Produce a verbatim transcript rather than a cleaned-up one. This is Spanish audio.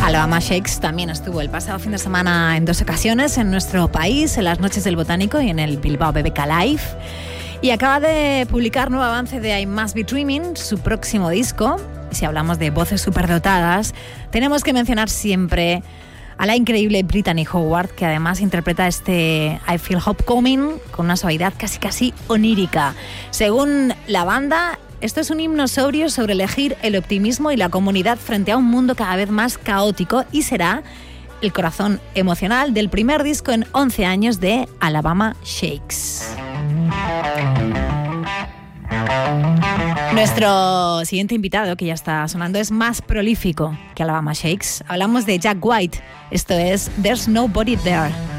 Alabama Shakes también estuvo el pasado fin de semana en dos ocasiones en nuestro país, en las Noches del Botánico y en el Bilbao B B K Live. Y acaba de publicar nuevo avance de I Must Be Dreaming, su próximo disco. Y si hablamos de voces superdotadas, tenemos que mencionar siempre a la increíble Brittany Howard, que además interpreta este I Feel Hope Coming con una suavidad casi casi onírica. Según la banda, esto es un himno sobrio sobre elegir el optimismo y la comunidad frente a un mundo cada vez más caótico, y será el corazón emocional del primer disco en once años de Alabama Shakes. Nuestro siguiente invitado, que ya está sonando, es más prolífico que Alabama Shakes. Hablamos de Jack White. Esto es There's Nobody There.